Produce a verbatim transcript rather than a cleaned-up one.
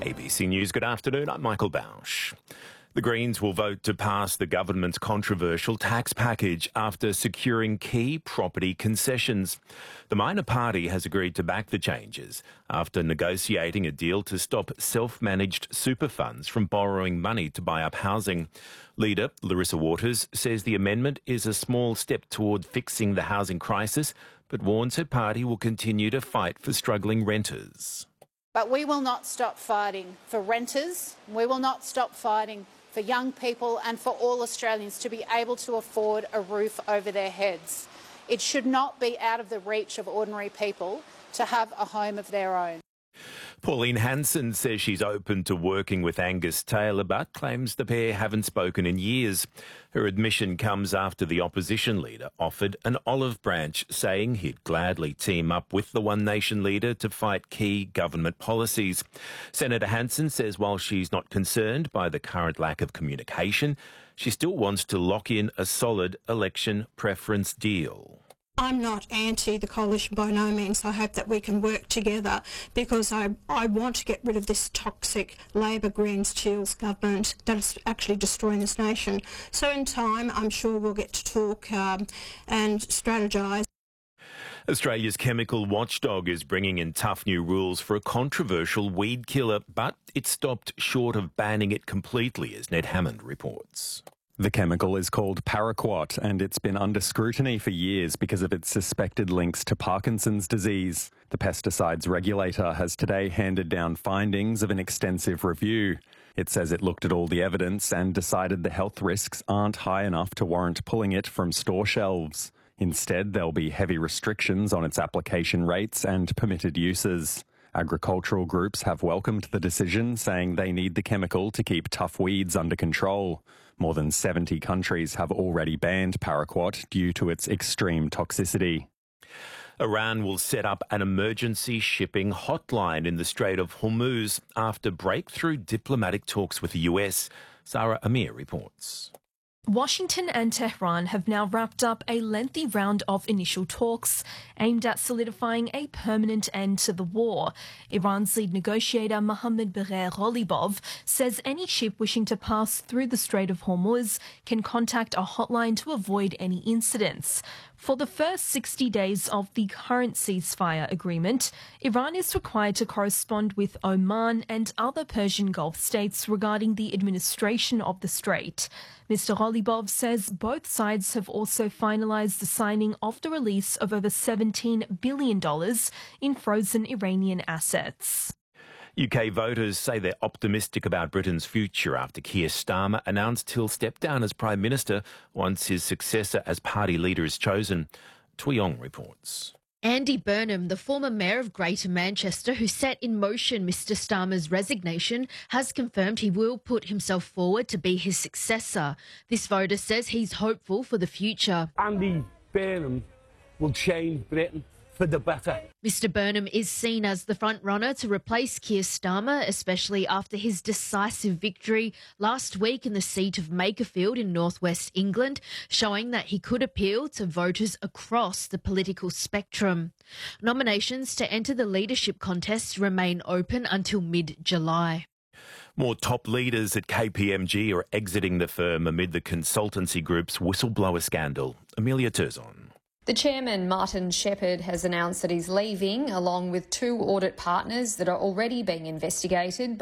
A B C News, good afternoon. I'm Michael Bausch. The Greens will vote to pass the government's controversial tax package after securing key property concessions. The minor party has agreed to back the changes after negotiating a deal to stop self-managed super funds from borrowing money to buy up housing. Leader Larissa Waters says the amendment is a small step toward fixing the housing crisis, but warns her party will continue to fight for struggling renters. But we will not stop fighting for renters. We will not stop fighting for young people and for all Australians to be able to afford a roof over their heads. It should not be out of the reach of ordinary people to have a home of their own. Pauline Hanson says she's open to working with Angus Taylor, but claims the pair haven't spoken in years. Her admission comes after the opposition leader offered an olive branch, saying he'd gladly team up with the One Nation leader to fight key government policies. Senator Hanson says while she's not concerned by the current lack of communication, she still wants to lock in a solid election preference deal. I'm not anti the coalition by no means. I hope that we can work together because I, I want to get rid of this toxic Labor Greens Shields government that is actually destroying this nation. So in time, I'm sure we'll get to talk um, and strategise. Australia's chemical watchdog is bringing in tough new rules for a controversial weed killer, but it stopped short of banning it completely, as Ned Hammond reports. The chemical is called paraquat, and it's been under scrutiny for years because of its suspected links to Parkinson's disease. The pesticides regulator has today handed down findings of an extensive review. It says it looked at all the evidence and decided the health risks aren't high enough to warrant pulling it from store shelves. Instead, there'll be heavy restrictions on its application rates and permitted uses. Agricultural groups have welcomed the decision, saying they need the chemical to keep tough weeds under control. More than seventy countries have already banned paraquat due to its extreme toxicity. Iran will set up an emergency shipping hotline in the Strait of Hormuz after breakthrough diplomatic talks with the U S. Sarah Amir reports. Washington and Tehran have now wrapped up a lengthy round of initial talks aimed at solidifying a permanent end to the war. Iran's lead negotiator Mohammad Bagher Ghalibaf says any ship wishing to pass through the Strait of Hormuz can contact a hotline to avoid any incidents. For the first sixty days of the current ceasefire agreement, Iran is required to correspond with Oman and other Persian Gulf states regarding the administration of the strait. Mister Ghalibaf says both sides have also finalised the signing of the release of over seventeen billion dollars in frozen Iranian assets. U K voters say they're optimistic about Britain's future after Keir Starmer announced he'll step down as Prime Minister once his successor as party leader is chosen. Tui Yong reports. Andy Burnham, the former mayor of Greater Manchester who set in motion Mister Starmer's resignation, has confirmed he will put himself forward to be his successor. This voter says he's hopeful for the future. Andy Burnham will change Britain for the better. Mister Burnham is seen as the front-runner to replace Keir Starmer, especially after his decisive victory last week in the seat of Makerfield in northwest England, showing that he could appeal to voters across the political spectrum. Nominations to enter the leadership contest remain open until mid-July. More top leaders at K P M G are exiting the firm amid the consultancy group's whistleblower scandal. Amelia Terzon. The chairman, Martin Shepherd, has announced that he's leaving, along with two audit partners that are already being investigated